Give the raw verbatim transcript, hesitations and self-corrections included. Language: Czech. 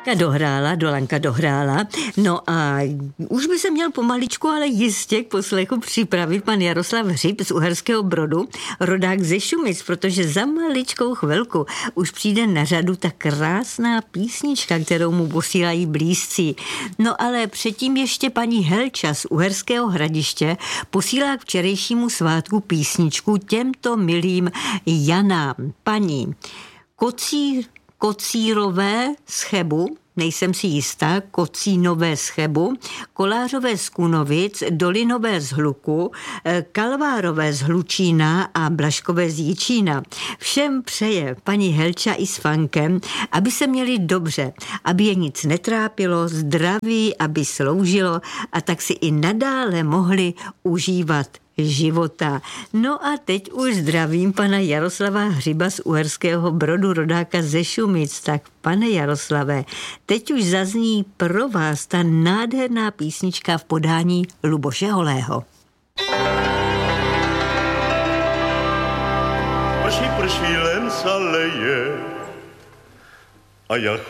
dohrála, Dolanka dohrála. No a už by se měl pomaličku, ale jistě k poslechu připravit pan Jaroslav Hřib z Uherského Brodu, rodák ze Šumic, protože za maličkou chvilku už přijde na řadu ta krásná písnička, kterou mu posílají blízcí. No ale předtím ještě paní Helča z Uherského Hradiště posílá k včerejšímu svátku písničku těmto milým Janám. Paní Kocír Kocírové z Chebu, nejsem si jistá, Kocínové z Chebu, Kolářové z Kunovic, Dolinové z Hluku, Kalvárové z Hlučína a Blažkové z Jičína. Všem přeje paní Helča i s Fankem, aby se měli dobře, aby je nic netrápilo, zdraví, aby sloužilo a tak si i nadále mohli užívat života. No a teď už zdravím pana Jaroslava Hřiba z Uherského Brodu, rodáka ze Šumic. Tak pane Jaroslave, teď už zazní pro vás ta nádherná písnička v podání Luboše Holého. Prší, prší, len sa leje a ja